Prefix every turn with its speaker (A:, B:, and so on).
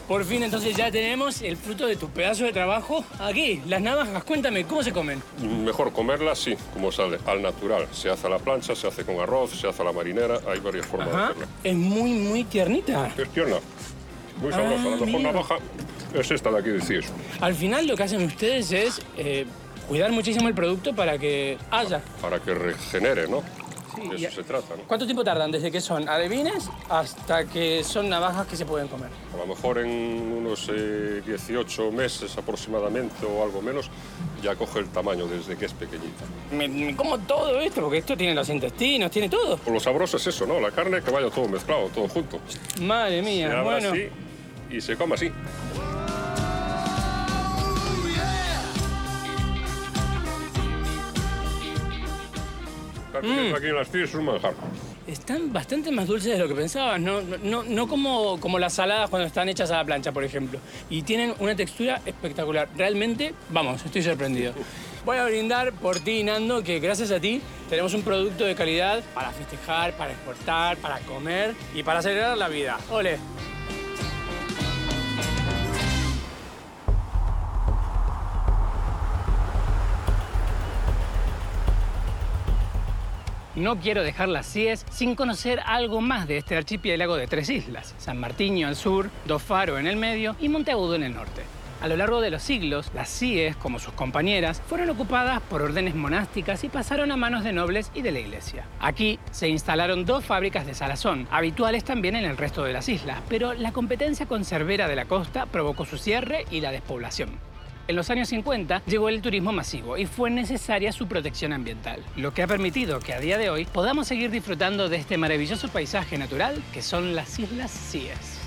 A: Por fin, entonces ya tenemos el fruto de tu pedazo de trabajo aquí. Las navajas, cuéntame, ¿cómo se comen?
B: Mejor comerlas, sí, como sale, al natural. Se hace a la plancha, se hace con arroz, se hace a la marinera. Hay varias formas de hacerla.
A: Es muy, muy tiernita.
B: Es tierna, muy sabrosa. La mejor
A: mira.
B: navaja es esta de aquí, decís.
A: Al final lo que hacen ustedes es cuidar muchísimo el producto para que haya.
B: Para que regenere, ¿no?
A: Sí,
B: De eso se trata, ¿no?
A: ¿Cuánto tiempo tardan desde que son alevines hasta que son navajas que se pueden comer?
B: A lo mejor en unos 18 meses aproximadamente o algo menos, ya coge el tamaño desde que es pequeñita.
A: Me como todo esto, porque esto tiene los intestinos, tiene todo.
B: Pues lo sabroso es eso, ¿no? La carne, que vaya todo mezclado, todo junto.
A: Madre mía,
B: Se abre
A: bueno.
B: así y se come así. Aquí en las tías es un manjar.
A: Están bastante más dulces de lo que pensabas, no como las saladas cuando están hechas a la plancha, por ejemplo. Y tienen una textura espectacular. Realmente, vamos, estoy sorprendido. Voy a brindar por ti, Nando, que gracias a ti tenemos un producto de calidad para festejar, para exportar, para comer y para acelerar la vida. ¡Ole! No quiero dejar las CIES sin conocer algo más de este archipiélago de 3 islas. San Martín al sur, Dos Faro en el medio y Monteagudo en el norte. A lo largo de los siglos, las CIES, como sus compañeras, fueron ocupadas por órdenes monásticas y pasaron a manos de nobles y de la iglesia. Aquí se instalaron 2 fábricas de salazón, habituales también en el resto de las islas, pero la competencia conservera de la costa provocó su cierre y la despoblación. En los años 50 llegó el turismo masivo y fue necesaria su protección ambiental, lo que ha permitido que a día de hoy podamos seguir disfrutando de este maravilloso paisaje natural que son las Islas CIES.